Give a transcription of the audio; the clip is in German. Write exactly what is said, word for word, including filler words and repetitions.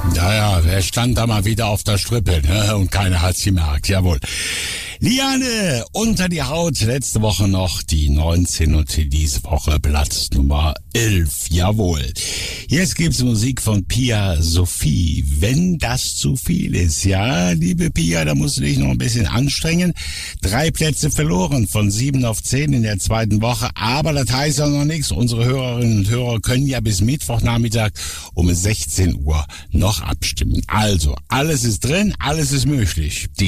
Ja, ja, er stand da mal wieder auf der Strippe, ne? Und keiner hat's gemerkt, jawohl. Liane, unter die Haut, letzte Woche noch die neunzehn und diese Woche Platz Nummer elf, jawohl. Jetzt gibt's Musik von Pia Sophie, wenn das zu viel ist. Ja, liebe Pia, da musst du dich noch ein bisschen anstrengen. Drei Plätze verloren, von sieben auf zehn in der zweiten Woche, aber das heißt ja noch nichts. Unsere Hörerinnen und Hörer können ja bis Mittwochnachmittag um sechzehn Uhr noch abstimmen. Also, alles ist drin, alles ist möglich. Die